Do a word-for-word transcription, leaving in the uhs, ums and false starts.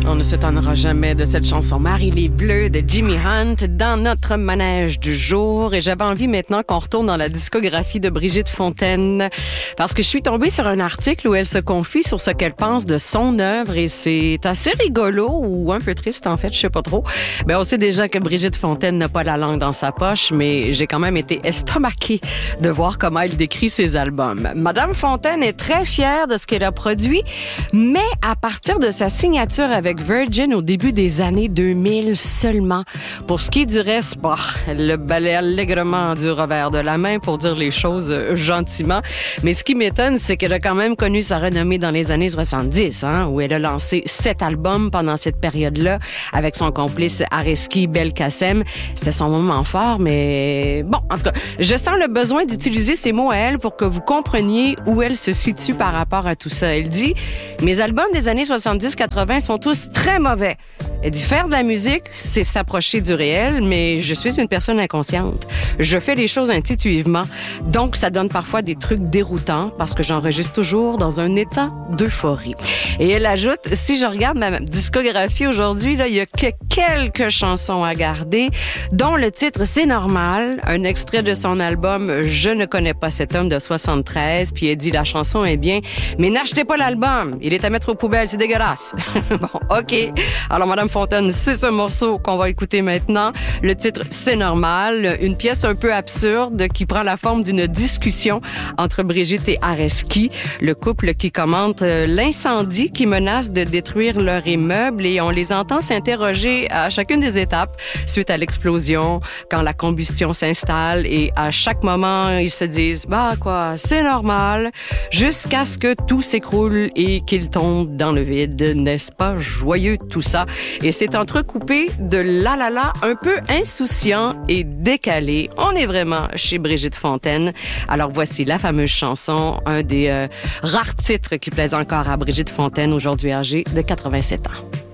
On ne s'étonnera jamais de cette chanson Marie les Bleus de Jimmy Hunt dans notre manège du jour. Et j'avais envie maintenant qu'on retourne dans la discographie de Brigitte Fontaine parce que je suis tombée sur un article où elle se confie sur ce qu'elle pense de son œuvre et c'est assez rigolo ou un peu triste en fait, je sais pas trop. Ben, on sait déjà que Brigitte Fontaine n'a pas la langue dans sa poche, mais j'ai quand même été estomaquée de voir comment elle décrit ses albums. Madame Fontaine est très fière de ce qu'elle a produit, mais à partir de sa signature avec Virgin au début des années deux mille seulement. Pour ce qui est du reste, bah, elle le balaie allègrement du revers de la main pour dire les choses gentiment. Mais ce qui m'étonne, c'est qu'elle a quand même connu sa renommée dans les années soixante-dix, hein, où elle a lancé sept albums pendant cette période-là avec son complice Areski Belkacem. C'était son moment fort, mais bon, en tout cas, je sens le besoin d'utiliser ces mots à elle pour que vous compreniez où elle se situe par rapport à tout ça. Elle dit « Mes albums des années soixante-dix quatre-vingt sont tous très mauvais. » Elle dit « Faire de la musique, c'est s'approcher du réel, mais je suis une personne inconsciente. Je fais les choses intuitivement. Donc, ça donne parfois des trucs déroutants parce que j'enregistre toujours dans un état d'euphorie. » Et elle ajoute « Si je regarde ma discographie aujourd'hui, là, il y a que quelques chansons à garder, dont le titre « C'est normal », un extrait de son album « Je ne connais pas cet homme » de soixante-treize. Puis elle dit « La chanson est bien, mais n'achetez pas l'album. Il est à mettre aux poubelles, c'est dégueulasse. » Bon, OK. Alors, Madame Fontaine, c'est ce morceau qu'on va écouter maintenant. Le titre « C'est normal », une pièce un peu absurde qui prend la forme d'une discussion entre Brigitte et Areski, le couple qui commente l'incendie qui menace de détruire leur immeuble et on les entend s'interroger à chacune des étapes suite à l'explosion, quand la combustion s'installe et à chaque moment, ils se disent « Bah quoi, c'est normal », jusqu'à ce que tout s'écroule et qu'ils tombent dans le vide. N'est-ce pas joyeux tout ça? Et c'est entrecoupé de la la la un peu insouciant et décalé. On est vraiment chez Brigitte Fontaine. Alors voici la fameuse chanson, un des euh, rares titres qui plaisent encore à Brigitte Fontaine, aujourd'hui âgée de quatre-vingt-sept ans.